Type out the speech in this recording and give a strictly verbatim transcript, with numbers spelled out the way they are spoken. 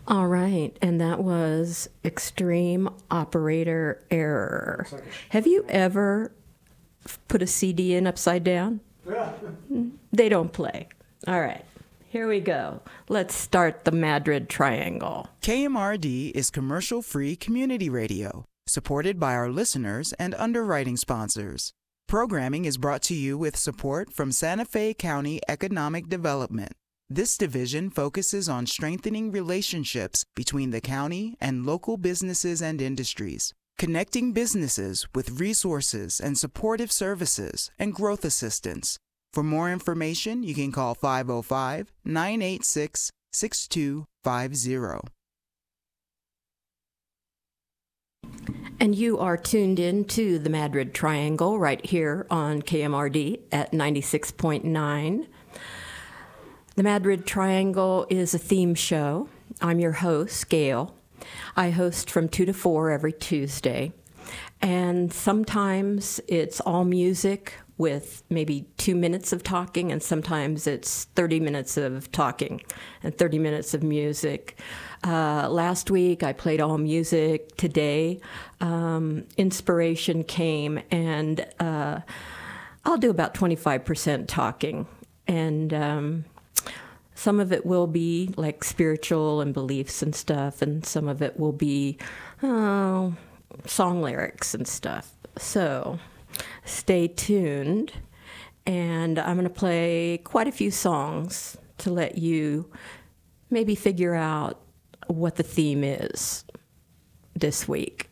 All right, and that was Extreme Operator Error. Have you ever put a C D in upside down? Yeah. They don't play. All right, here we go. Let's start the Madrid Triangle. K M R D is commercial-free community radio, supported by our listeners and underwriting sponsors. Programming is brought to you with support from Santa Fe County Economic Development. This division focuses on strengthening relationships between the county and local businesses and industries, connecting businesses with resources and supportive services and growth assistance. For more information, you can call five oh five, nine eight six, six two five zero. And you are tuned in to the Madrid Triangle right here on K M R D at ninety-six point nine. The Madrid Triangle is a theme show. I'm your host, Gail. I host from two to four every Tuesday. And sometimes it's all music with maybe two minutes of talking, and sometimes it's thirty minutes of talking and thirty minutes of music. Uh, last week I played all music. Today, um, inspiration came, and uh, I'll do about twenty-five percent talking. And um, some of it will be like spiritual and beliefs and stuff, and some of it will be oh, song lyrics and stuff. So stay tuned, and I'm going to play quite a few songs to let you maybe figure out what the theme is this week.